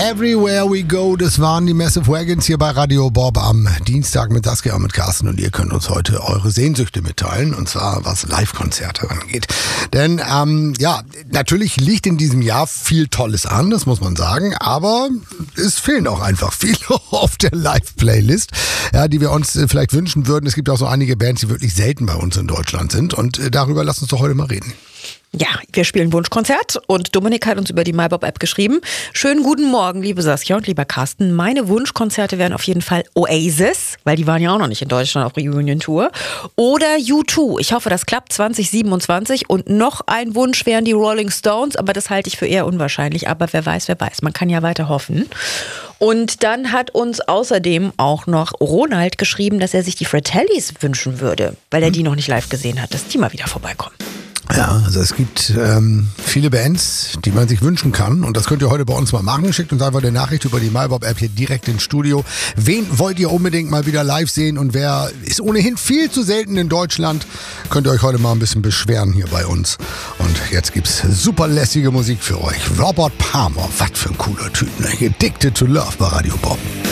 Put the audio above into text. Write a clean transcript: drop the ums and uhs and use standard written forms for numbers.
Everywhere We Go, das waren die Massive Wagons hier bei Radio Bob am Dienstag mit Saskia und mit Carsten, und ihr könnt uns heute eure Sehnsüchte mitteilen, und zwar was Live-Konzerte angeht. Denn natürlich liegt in diesem Jahr viel Tolles an, das muss man sagen, aber es fehlen auch einfach viele auf der Live-Playlist, ja, die wir uns vielleicht wünschen würden. Es gibt auch so einige Bands, die wirklich selten bei uns in Deutschland sind, und darüber lasst uns doch heute mal reden. Ja, wir spielen Wunschkonzert und Dominik hat uns über die MyBob-App geschrieben. Schönen guten Morgen, liebe Saskia und lieber Carsten. Meine Wunschkonzerte wären auf jeden Fall Oasis, weil die waren ja auch noch nicht in Deutschland auf Reunion-Tour. Oder U2. Ich hoffe, das klappt 2027. Und noch ein Wunsch wären die Rolling Stones, aber das halte ich für eher unwahrscheinlich. Aber wer weiß, man kann ja weiter hoffen. Und dann hat uns außerdem auch noch Ronald geschrieben, dass er sich die Fratellis wünschen würde, weil er die noch nicht live gesehen hat, dass die mal wieder vorbeikommen. Ja, also es gibt viele Bands, die man sich wünschen kann, und das könnt ihr heute bei uns mal machen. Schickt uns einfach eine Nachricht über die MyBob-App hier direkt ins Studio. Wen wollt ihr unbedingt mal wieder live sehen, und wer ist ohnehin viel zu selten in Deutschland, könnt ihr euch heute mal ein bisschen beschweren hier bei uns. Und jetzt gibt's super lässige Musik für euch. Robert Palmer, was für ein cooler Typ, ne? Addicted to Love bei Radio Bob.